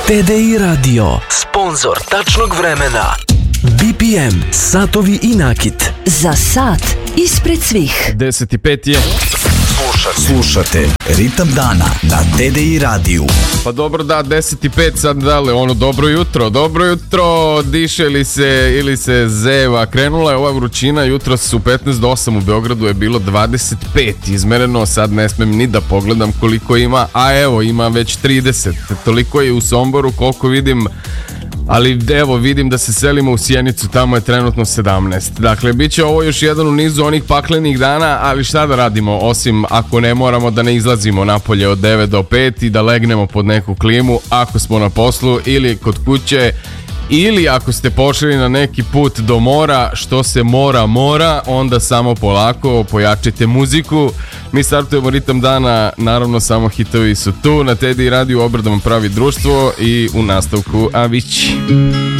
TDI Radio, sponzor tačnog vremena. BPM, satovi i nakit. Za sat ispred svih. 10:05 je. Slušate Ritam dana na TDI radiju. Pa dobro, da, 10:05 sad, dale, ono, dobro jutro, diše ili se zeva. Krenula je ova vrućina, jutro su 15 do 8 u Beogradu je bilo 25 izmereno, sad ne smem ni da pogledam koliko ima, a evo, ima već 30, toliko je u Somboru koliko vidim. Ali evo, vidim da se selimo u Sjenicu, tamo je trenutno 17. Dakle, bit će ovo još jedan u nizu onih paklenih dana, ali šta da radimo, osim ako ne moramo da ne izlazimo napolje od 9 do 5 i da legnemo pod neku klimu, ako smo na poslu ili kod kuće, ili ako ste pošli na neki put do mora, što se mora, onda samo polako pojačite muziku. Mi startujemo Ritam dana, naravno samo hitovi su tu, na TDI radiju Obradom pravi društvo i u nastavku Avić.